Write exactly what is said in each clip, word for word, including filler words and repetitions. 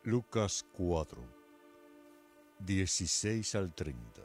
Lucas cuatro, dieciséis al treinta.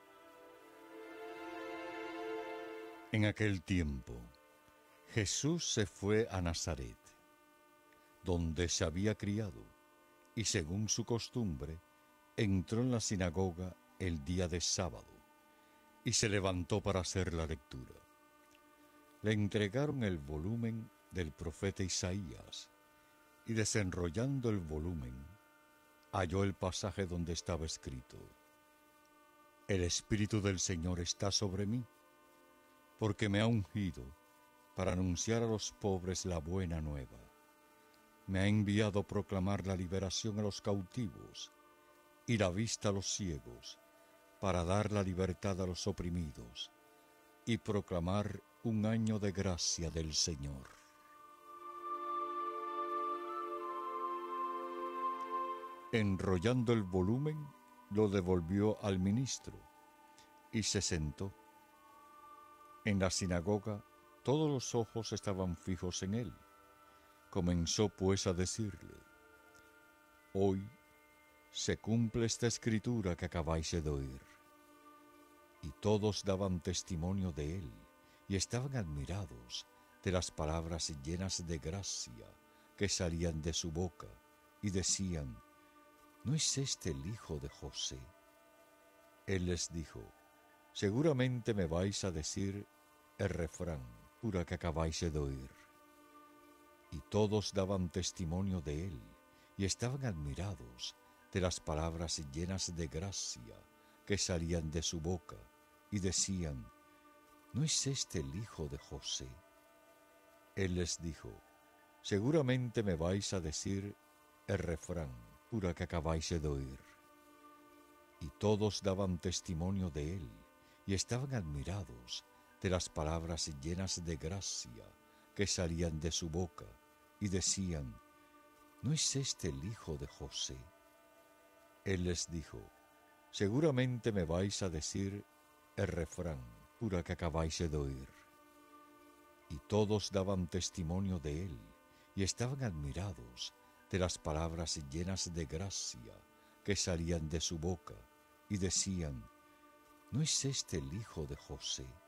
En aquel tiempo, Jesús se fue a Nazaret, donde se había criado, y según su costumbre, entró en la sinagoga el día de sábado, y se levantó para hacer la lectura. Le entregaron el volumen del profeta Isaías, y desenrollando el volumen, halló el pasaje donde estaba escrito: El Espíritu del Señor está sobre mí, porque me ha ungido para anunciar a los pobres la buena nueva. Me ha enviado a proclamar la liberación a los cautivos y la vista a los ciegos, para dar la libertad a los oprimidos y proclamar un año de gracia del Señor. Enrollando el volumen, lo devolvió al ministro y se sentó. En la sinagoga todos los ojos estaban fijos en él. Comenzó pues a decirle: Hoy se cumple esta escritura que acabáis de oír. Y todos daban testimonio de él y estaban admirados de las palabras llenas de gracia que salían de su boca, y decían: ¿No es este el hijo de José? Él les dijo: Seguramente me vais a decir el refrán pura que acabáis de oír. Y todos daban testimonio de él y estaban admirados de las palabras llenas de gracia que salían de su boca, y decían: ¿No es este el hijo de José? Él les dijo: Seguramente me vais a decir el refrán pura que acabáis de oír. Y todos daban testimonio de él y estaban admirados de las palabras llenas de gracia que salían de su boca, y decían: ¿No es este el hijo de José? Él les dijo: Seguramente me vais a decir el refrán pura que acabáis de oír. Y todos daban testimonio de él y estaban admirados de las palabras llenas de gracia que salían de su boca, y decían: ¿No es este el hijo de José?